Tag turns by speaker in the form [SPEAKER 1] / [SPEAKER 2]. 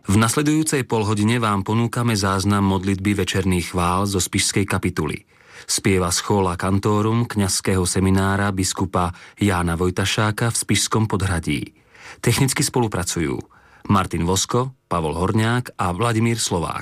[SPEAKER 1] V nasledujúcej polhodine vám ponúkame záznam modlitby večerných chvál zo spišskej kapituly. Spieva Schola Cantorum kňazského seminára biskupa Jána Vojtašáka v Spišskom Podhradí. Technicky spolupracujú Martin Vosko, Pavol Horňák a Vladimír Slovák.